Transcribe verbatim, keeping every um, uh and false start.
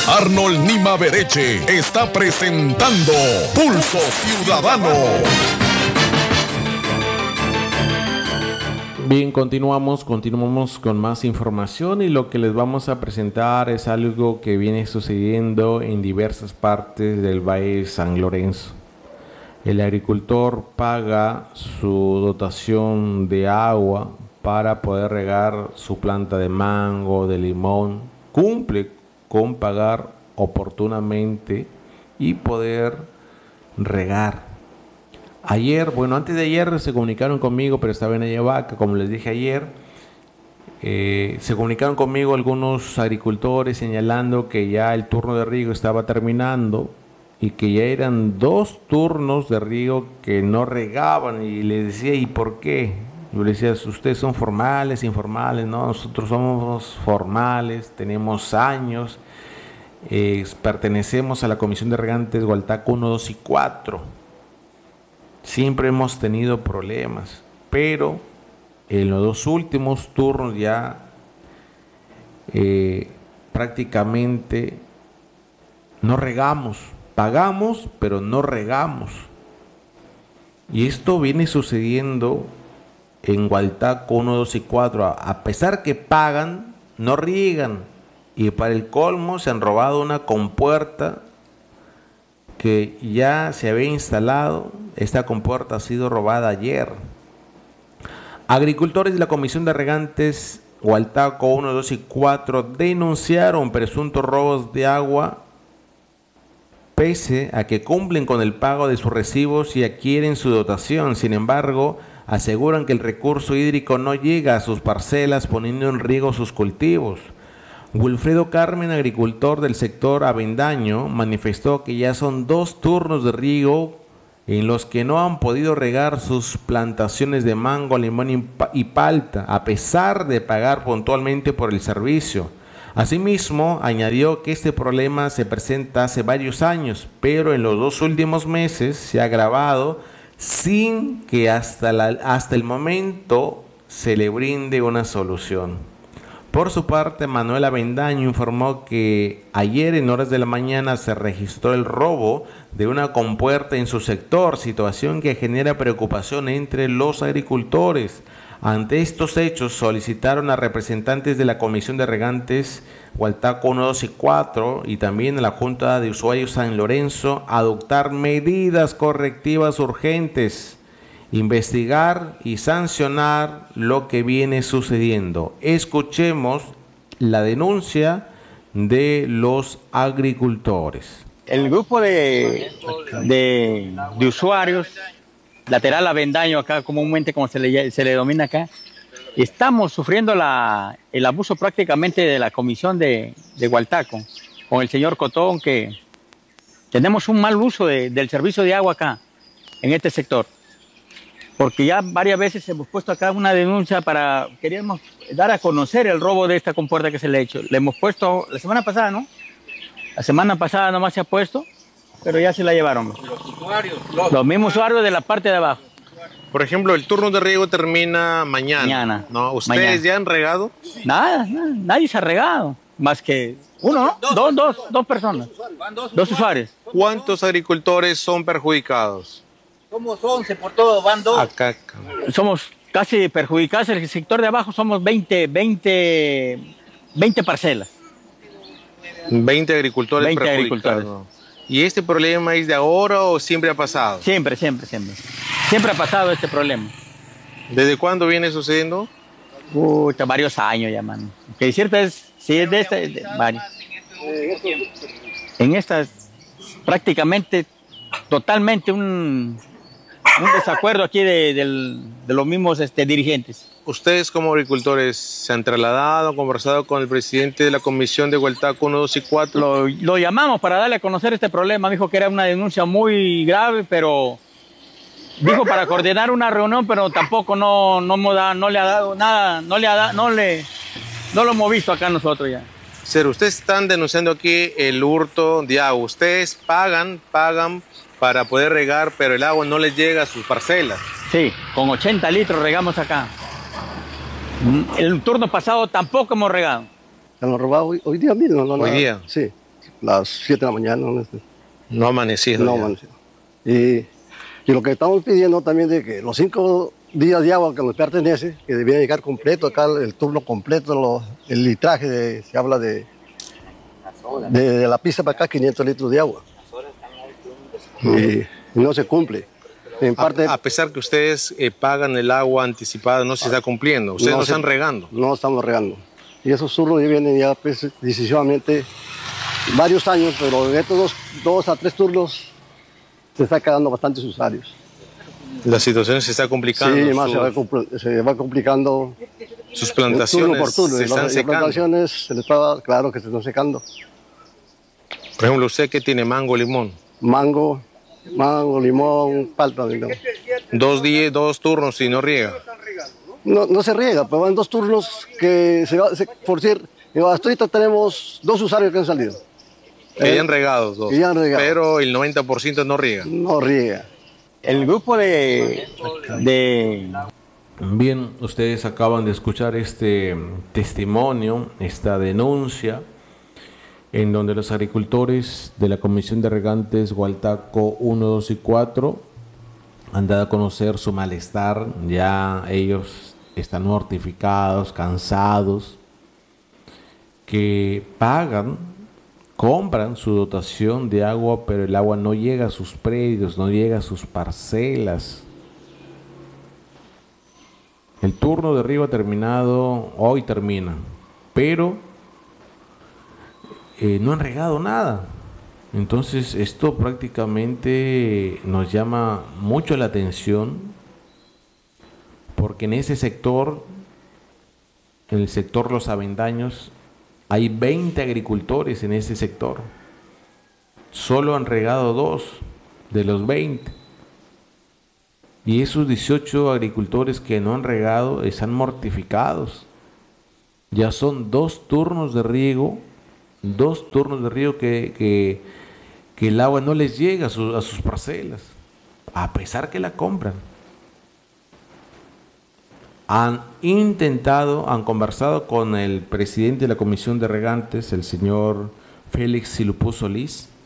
Arnold Nima Bereche está presentando Pulso Ciudadano. Bien, continuamos, continuamos con más información y lo que les vamos a presentar es algo que viene sucediendo en diversas partes del Valle de San Lorenzo. El agricultor paga su dotación de agua para poder regar su planta de mango, de limón, cumple con pagar oportunamente y poder regar. Ayer, bueno, antes de ayer se comunicaron conmigo, pero estaba en Ayabaca, como les dije ayer, eh, se comunicaron conmigo algunos agricultores señalando que ya el turno de riego estaba terminando y que ya eran dos turnos de riego que no regaban, y les decía, ¿y por qué? Yo les decía, ustedes son formales, informales, no, nosotros somos formales, tenemos años, eh, pertenecemos a la Comisión de Regantes Hualtaco uno, dos y cuatro. Siempre hemos tenido problemas, pero en los dos últimos turnos ya eh, prácticamente no regamos, pagamos, pero no regamos. Y esto viene sucediendo en Hualtaco uno, dos y cuatro. A pesar que pagan, no riegan. Y para el colmo se han robado una compuerta que ya se había instalado. Esta compuerta ha sido robada ayer. Agricultores de la Comisión de Regantes Hualtaco uno, dos y cuatro denunciaron presuntos robos de agua pese a que cumplen con el pago de sus recibos y adquieren su dotación. Sin embargo, aseguran que el recurso hídrico no llega a sus parcelas, poniendo en riesgo sus cultivos. Wilfredo Carmen, agricultor del sector Avendaño, manifestó que ya son dos turnos de riego en los que no han podido regar sus plantaciones de mango, limón y palta, a pesar de pagar puntualmente por el servicio. Asimismo, añadió que este problema se presenta hace varios años, pero en los dos últimos meses se ha agravado sin que hasta, la, hasta el momento se le brinde una solución. Por su parte, Manuel Avendaño informó que ayer en horas de la mañana se registró el robo de una compuerta en su sector, situación que genera preocupación entre los agricultores. Ante estos hechos, solicitaron a representantes de la Comisión de Regantes Hualtaco uno, dos y cuatro y también a la Junta de Usuarios San Lorenzo adoptar medidas correctivas urgentes, investigar y sancionar lo que viene sucediendo. Escuchemos la denuncia de los agricultores. El grupo de, de, de usuarios, lateral Avendaño acá, comúnmente como se le, se le denomina acá, estamos sufriendo la, el abuso prácticamente de la Comisión de, de Hualtaco, con el señor Cotón, que tenemos un mal uso de, del servicio de agua acá, en este sector. Porque ya varias veces hemos puesto acá una denuncia para, queríamos dar a conocer el robo de esta compuerta que se le ha hecho. Le hemos puesto la semana pasada, ¿no? La semana pasada nomás se ha puesto, pero ya se la llevaron. Los usuarios. Los, los mismos usuarios de la parte de abajo. Por ejemplo, el turno de riego termina mañana. Mañana. ¿No? ¿Ustedes mañana. ya han regado? Nada, nada, nadie se ha regado. Más que uno, ¿no? Dos, dos, dos, dos personas. Dos, dos usuarios. ¿Cuántos agricultores son perjudicados? Somos once por todo, van dos. Acá, acá. Somos casi perjudicados. El sector de abajo somos veinte, veinte, veinte parcelas. veinte agricultores veinte agricultores. ¿Y este problema es de ahora o siempre ha pasado? Siempre, siempre, siempre. Siempre ha pasado este problema. ¿Desde cuándo viene sucediendo? Puta, varios años ya, mano. Que es cierto, es, sí, es de este, de, varios. En estas, prácticamente, totalmente un... un desacuerdo aquí de, de, de los mismos este, dirigentes. ¿Ustedes como agricultores se han trasladado, conversado con el presidente de la Comisión de Hualtaco uno, dos y cuatro? Lo, lo llamamos para darle a conocer este problema. Dijo que era una denuncia muy grave, pero dijo para coordinar una reunión, pero tampoco no, no, no le ha dado nada, no le ha dado, no le, no lo hemos visto acá nosotros ya. Ser, ustedes están denunciando aquí el hurto de agua. Ustedes pagan, pagan para poder regar, pero el agua no les llega a sus parcelas. Sí, con ochenta litros regamos acá. El turno pasado tampoco hemos regado. ¿Lo hemos robado hoy, hoy día mismo? No, ¿Hoy no, día? Sí. las siete de la mañana. No, No ha amanecido. no ya. amanecido. Y, y lo que estamos pidiendo también de que los cinco días de agua que nos pertenece, que debía llegar completo, acá el turno completo, lo- el litraje, de- se habla de, de, de la pista para acá quinientos litros de agua. Y, y no se cumple. En parte, A, a pesar que ustedes eh, pagan el agua anticipada, no se está cumpliendo. Ustedes no, se- están regando. No estamos regando. Y esos turnos ya vienen ya pues, decisivamente varios años, pero en estos dos, dos a tres turnos se está quedando bastantes usuarios. La situación se está complicando. Sí, más sus, se va, compl- se va complicando sus turno plantaciones por turno. se Y están las, las secando. plantaciones, se les está, claro que se están secando. Por ejemplo, usted que tiene mango, limón. Mango, mango, limón, palta. ¿No? Dos días, dos turnos y no riega. No, no se riega, pero van dos turnos que, se va, se, por decir, hasta ahorita tenemos dos usuarios que han salido. Que Eh, ya han regado dos. que ya han regado. Pero el noventa por ciento no riega. No riega. El grupo de, de Bien, ustedes acaban de escuchar este testimonio, esta denuncia, en donde los agricultores de la Comisión de Regantes Hualtaco uno, dos y cuatro han dado a conocer su malestar. Ya ellos están mortificados, cansados, que pagan, compran su dotación de agua, pero el agua no llega a sus predios, no llega a sus parcelas. El turno de riego ha terminado, hoy termina, pero eh, no han regado nada. Entonces esto prácticamente nos llama mucho la atención, porque en ese sector, en el sector Los Avendaños, hay veinte agricultores en ese sector. Solo han regado dos de los veinte. Y esos dieciocho agricultores que no han regado están mortificados. Ya son dos turnos de riego, dos turnos de riego que, que, que el agua no les llega a, su, a sus parcelas, a pesar que la compran. Han intentado, han conversado con el presidente de la Comisión de Regantes, el señor Félix Silupú Solís,